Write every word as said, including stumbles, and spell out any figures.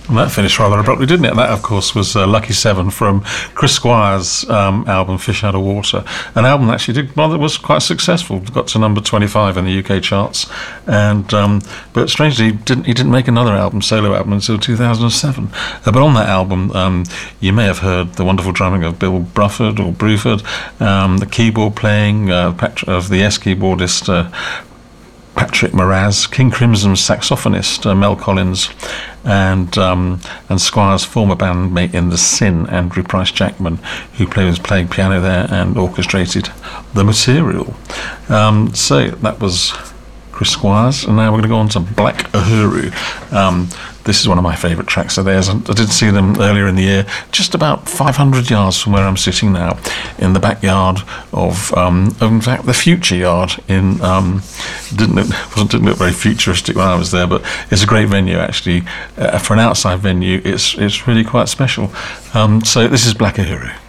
And that finished rather abruptly, didn't it? And that, of course, was uh, Lucky Seven from Chris Squire's um, album Fish Out of Water. An album that actually did, well, that was quite successful. Got to number twenty-five in the U K charts. And um, but strangely, he didn't, he didn't make another album, solo album, until two thousand seven. Uh, but on that album, um, you may have heard the wonderful drumming of Bill Bruford or Bruford, um, the keyboard playing uh, of the S keyboardist uh, Patrick Moraz, King Crimson's saxophonist uh, Mel Collins, and um, and Squire's former bandmate in The Sin, Andrew Price Jackman, who play, was playing piano there and orchestrated The Material. Um, so that was Chris Squires, and now we're going to go on to Black Uhuru. Um, this is one of my favourite tracks of theirs. I did see them earlier in the year, just about five hundred yards from where I'm sitting now, in the backyard of, um, of in fact, the Future Yard. In um, didn't look, wasn't didn't look very futuristic when I was there, but it's a great venue actually. Uh, for an outside venue, it's it's really quite special. Um, so this is Black Uhuru.